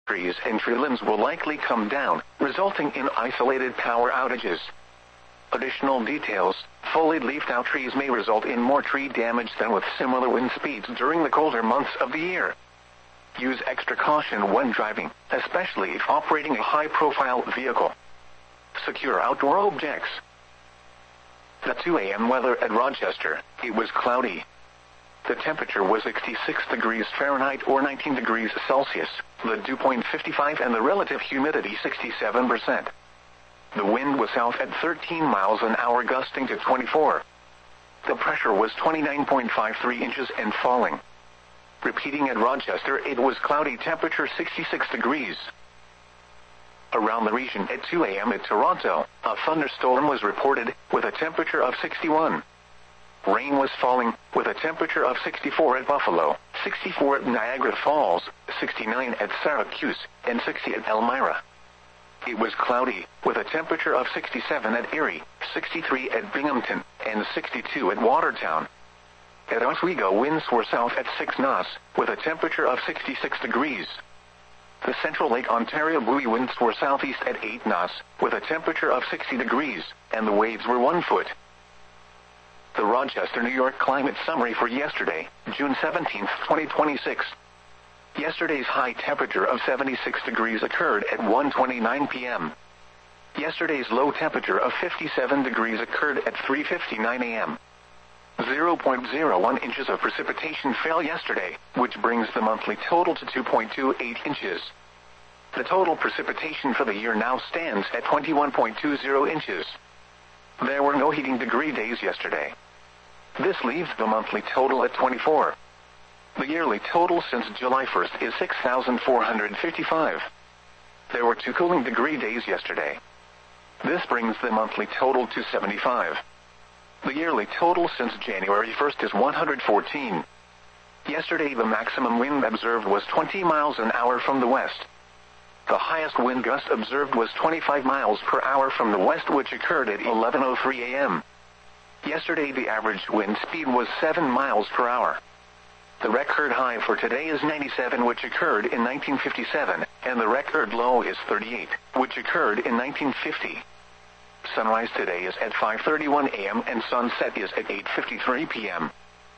Trees and tree limbs will likely come down, resulting in isolated power outages. Additional details: fully leafed out trees may result in more tree damage than with similar wind speeds during the colder months of the year. Use extra caution when driving, especially if operating a high-profile vehicle. Secure outdoor objects. The 2 a.m. weather at Rochester: it was cloudy. The temperature was 66 degrees Fahrenheit or 19 degrees Celsius, the dew point 55 and the relative humidity 67%. The wind was south at 13 miles an hour, gusting to 24. The pressure was 29.53 inches and falling. Repeating at Rochester: it was cloudy, temperature 66 degrees. Around the region at 2 a.m. at Toronto, a thunderstorm was reported, with a temperature of 61. Rain was falling, with a temperature of 64 at Buffalo, 64 at Niagara Falls, 69 at Syracuse, and 60 at Elmira. It was cloudy, with a temperature of 67 at Erie, 63 at Binghamton, and 62 at Watertown. At Oswego, winds were south at 6 knots, with a temperature of 66 degrees. The Central Lake Ontario buoy winds were southeast at 8 knots, with a temperature of 60 degrees, and the waves were 1 foot. The Rochester, New York climate summary for yesterday, June 17, 2026. Yesterday's high temperature of 76 degrees occurred at 1:29 p.m. Yesterday's low temperature of 57 degrees occurred at 3:59 a.m. 0.01 inches of precipitation fell yesterday, which brings the monthly total to 2.28 inches. The total precipitation for the year now stands at 21.20 inches. There were no heating degree days yesterday. This leaves the monthly total at 24. The yearly total since July 1st is 6,455. There were 2 cooling degree days yesterday. This brings the monthly total to 75. The yearly total since January 1st is 114. Yesterday the maximum wind observed was 20 miles an hour from the west. The highest wind gust observed was 25 miles per hour from the west, which occurred at 11:03 a.m. Yesterday the average wind speed was 7 miles per hour. The record high for today is 97, which occurred in 1957, and the record low is 38, which occurred in 1950. Sunrise today is at 5:31 a.m. and sunset is at 8:53 p.m.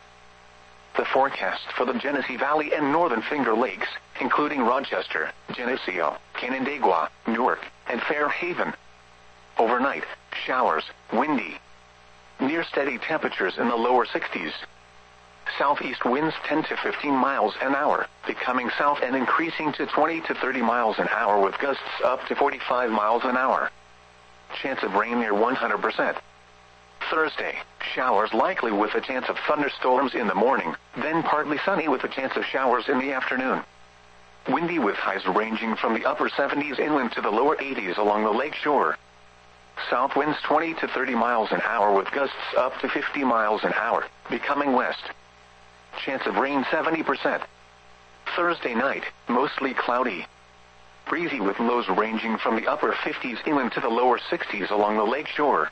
The forecast for the Genesee Valley and Northern Finger Lakes, including Rochester, Geneseo, Canandaigua, Newark, and Fairhaven. Overnight, showers, windy. Near steady temperatures in the lower 60s. Southeast winds 10 to 15 miles an hour, becoming south and increasing to 20 to 30 miles an hour with gusts up to 45 miles an hour. Chance of rain near 100%. Thursday, showers likely with a chance of thunderstorms in the morning, then partly sunny with a chance of showers in the afternoon. Windy with highs ranging from the upper 70s inland to the lower 80s along the lake shore. South winds 20 to 30 miles an hour with gusts up to 50 miles an hour, becoming west. Chance of rain 70%. Thursday night, mostly cloudy. Breezy with lows ranging from the upper 50s inland to the lower 60s along the lake shore.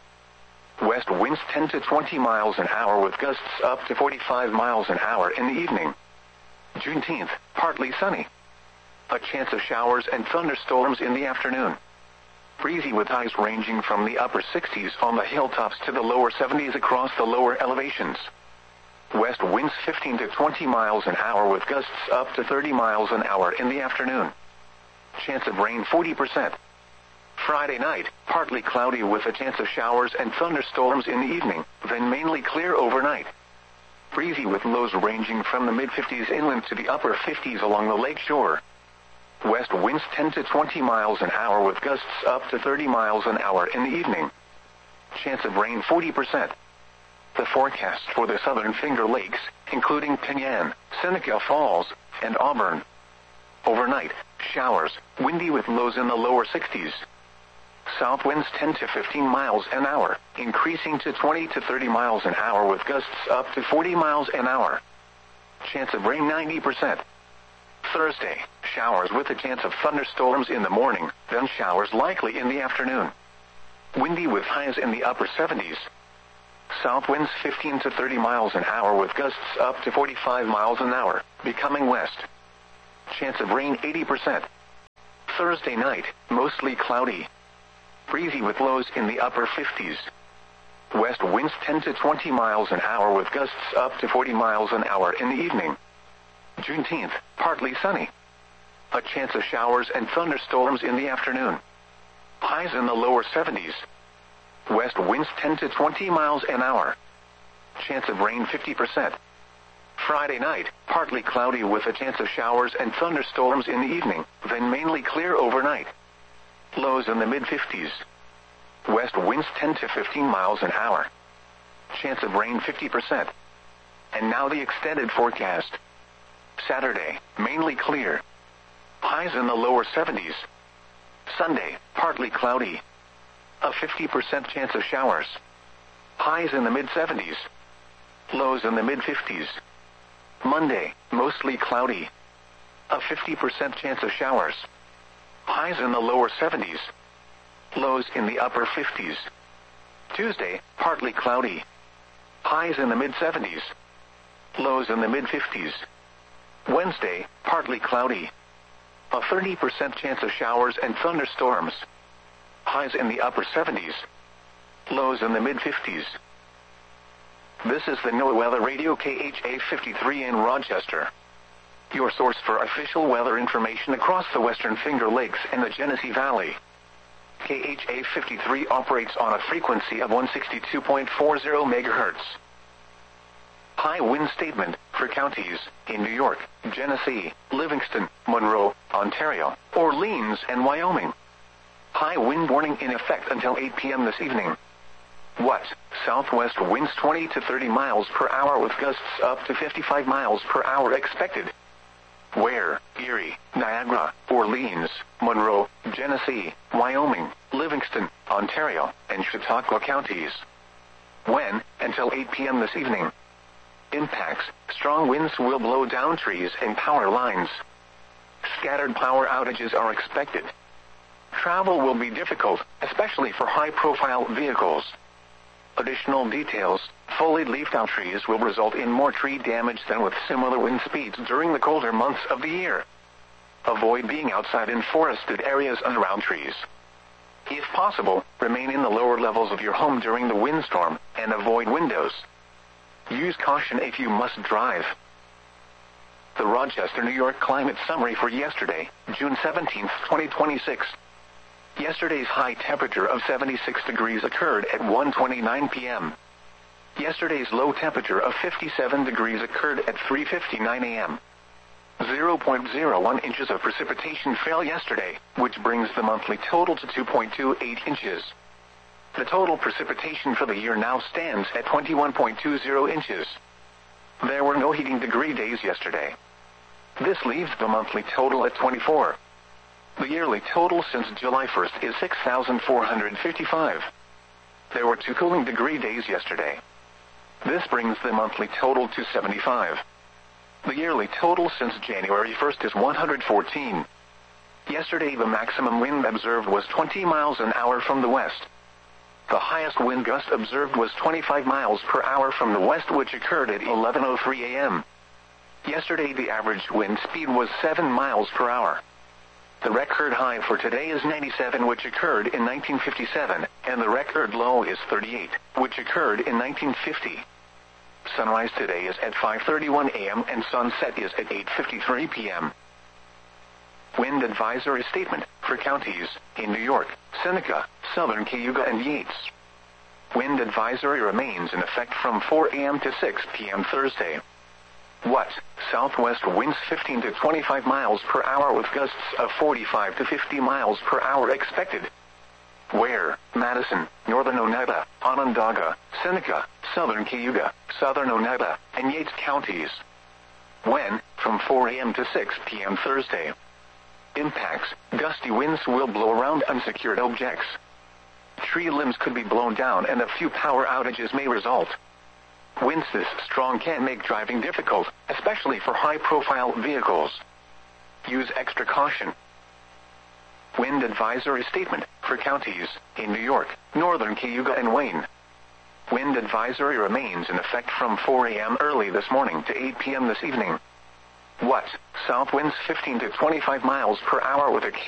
West winds 10 to 20 miles an hour with gusts up to 45 miles an hour in the evening. Juneteenth, partly sunny. A chance of showers and thunderstorms in the afternoon. Breezy with highs ranging from the upper 60s on the hilltops to the lower 70s across the lower elevations. West winds 15 to 20 miles an hour with gusts up to 30 miles an hour in the afternoon. Chance of rain 40%. Friday night, partly cloudy with a chance of showers and thunderstorms in the evening, then mainly clear overnight. Breezy with lows ranging from the mid-50s inland to the upper 50s along the lake shore. West winds 10 to 20 miles an hour with gusts up to 30 miles an hour in the evening. Chance of rain 40%. The forecast for the Southern Finger Lakes, including Penyan, Seneca Falls, and Auburn. Overnight, showers, windy with lows in the lower 60s. South winds 10 to 15 miles an hour, increasing to 20 to 30 miles an hour with gusts up to 40 miles an hour. Chance of rain 90%. Thursday, showers with a chance of thunderstorms in the morning, then showers likely in the afternoon. Windy with highs in the upper 70s. South winds 15 to 30 miles an hour with gusts up to 45 miles an hour, becoming west. Chance of rain 80%. Thursday night, mostly cloudy. Breezy with lows in the upper 50s. West winds 10 to 20 miles an hour with gusts up to 40 miles an hour in the evening. Juneteenth, partly sunny. A chance of showers and thunderstorms in the afternoon. Highs in the lower 70s. West winds 10 to 20 miles an hour. Chance of rain 50%. Friday night, partly cloudy with a chance of showers and thunderstorms in the evening, then mainly clear overnight. Lows in the mid-50s. West winds 10 to 15 miles an hour. Chance of rain 50%. And now the extended forecast. Saturday, mainly clear. Highs in the lower 70s. Sunday, partly cloudy. A 50% chance of showers. Highs in the mid-70s. Lows in the mid-50s. Monday, mostly cloudy. A 50% chance of showers. Highs in the lower 70s. Lows in the upper 50s. Tuesday, partly cloudy. Highs in the mid-70s. Lows in the mid-50s. Wednesday, partly cloudy. A 30% chance of showers and thunderstorms. Highs in the upper 70s. Lows in the mid-50s. This is the NOAA Weather Radio KHA 53 in Rochester. Your source for official weather information across the Western Finger Lakes and the Genesee Valley. KHA 53 operates on a frequency of 162.40 MHz. High wind statement for counties in New York, Genesee, Livingston, Monroe, Ontario, Orleans, and Wyoming. High wind warning in effect until 8 p.m. this evening. What? Southwest winds 20 to 30 miles per hour with gusts up to 55 miles per hour expected. Where? Erie, Niagara, Orleans, Monroe, Genesee, Wyoming, Livingston, Ontario, and Chautauqua counties. When? Until 8 p.m. this evening. Impacts: strong winds will blow down trees and power lines. Scattered power outages are expected. Travel will be difficult, especially for high-profile vehicles. Additional details: fully leafed-out trees will result in more tree damage than with similar wind speeds during the colder months of the year. Avoid being outside in forested areas and around trees. If possible, remain in the lower levels of your home during the windstorm, and avoid windows. Use caution if you must drive. The Rochester, New York climate summary for yesterday, June 17, 2026. Yesterday's high temperature of 76 degrees occurred at 1:29 p.m. Yesterday's low temperature of 57 degrees occurred at 3:59 a.m. 0.01 inches of precipitation fell yesterday, which brings the monthly total to 2.28 inches. The total precipitation for the year now stands at 21.20 inches. There were no heating degree days yesterday. This leaves the monthly total at 24. The yearly total since July 1st is 6,455. There were 2 cooling degree days yesterday. This brings the monthly total to 75. The yearly total since January 1st is 114. Yesterday the maximum wind observed was 20 miles an hour from the west. The highest wind gust observed was 25 miles per hour from the west, which occurred at 11:03 a.m. Yesterday the average wind speed was 7 miles per hour. The record high for today is 97, which occurred in 1957, and the record low is 38, which occurred in 1950. Sunrise today is at 5:31 a.m. and sunset is at 8:53 p.m. Wind advisory statement for counties in New York, Seneca, Southern Cayuga, and Yates. Wind advisory remains in effect from 4 a.m. to 6 p.m. Thursday. What? Southwest winds 15 to 25 miles per hour with gusts of 45 to 50 miles per hour expected. Where? Madison, Northern Oneida, Onondaga, Seneca, Southern Cayuga, Southern Oneida, and Yates counties. When? From 4 a.m. to 6 p.m. Thursday. Impacts: gusty winds will blow around unsecured objects. Tree limbs could be blown down and a few power outages may result. Winds this strong can make driving difficult, especially for high-profile vehicles. Use extra caution. Wind advisory statement for counties in New York, Northern Cayuga, and Wayne. Wind advisory remains in effect from 4 a.m. early this morning to 8 p.m. this evening. What? South winds 15 to 25 miles per hour with a